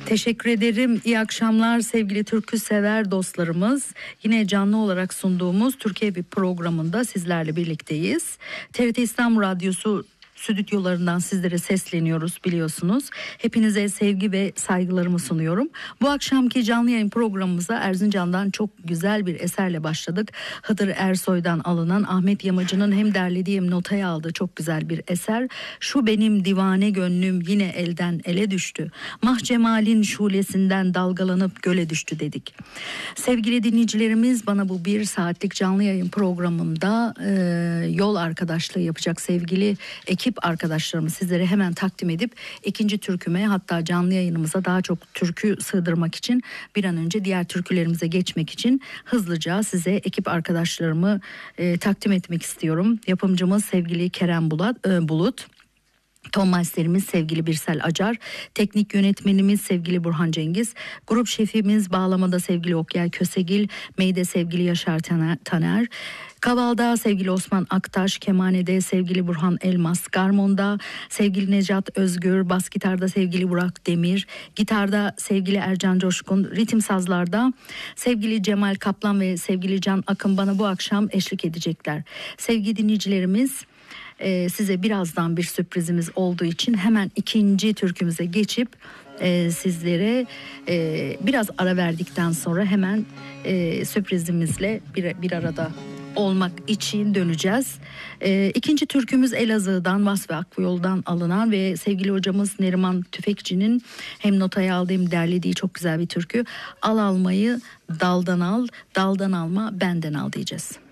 Teşekkür ederim. İyi akşamlar sevgili türkü sever dostlarımız. Yine canlı olarak sunduğumuz Türkiye bir programında sizlerle birlikteyiz. TRT İstanbul Radyosu stüdyolarından sizlere sesleniyoruz biliyorsunuz. Hepinize sevgi ve saygılarımı sunuyorum. Bu akşamki canlı yayın programımıza Erzincan'dan çok güzel bir eserle başladık. Hıdır Ersoy'dan alınan Ahmet Yamacı'nın hem derlediği hem notaya aldığı çok güzel bir eser. Şu benim divane gönlüm yine elden ele düştü. Mah cemalin şulesinden dalgalanıp göle düştü dedik. Sevgili dinleyicilerimiz, bana bu 1 saatlik canlı yayın programında yol arkadaşlığı yapacak sevgili ekip arkadaşlarımı sizlere hemen takdim edip ikinci türküme, hatta canlı yayınımıza daha çok türkü sığdırmak için, bir an önce diğer türkülerimize geçmek için hızlıca size ekip arkadaşlarımı takdim etmek istiyorum. Yapımcımız sevgili Kerem Bulut. Ton masterimiz sevgili Birsel Acar, teknik yönetmenimiz sevgili Burhan Cengiz, grup şefimiz bağlamada sevgili Okyay Kösegil, Meyde sevgili Yaşar Taner, Kaval'da sevgili Osman Aktaş, kemanede sevgili Burhan Elmas, garmonda sevgili Necat Özgür, bas gitarda sevgili Burak Demir, gitarda sevgili Ercan Coşkun, ritim sazlarda sevgili Cemal Kaplan ve sevgili Can Akın bana bu akşam eşlik edecekler. Sevgili dinleyicilerimiz, size birazdan bir sürprizimiz olduğu için hemen ikinci türkümüze geçip sizlere biraz ara verdikten sonra hemen sürprizimizle bir arada olmak için döneceğiz. İkinci türkümüz Elazığ'dan, Vasfi Akbuyol'dan alınan ve sevgili hocamız Neriman Tüfekçi'nin hem notaya aldığı hem derlediği çok güzel bir türkü. Al almayı daldan al, daldan alma benden al diyeceğiz.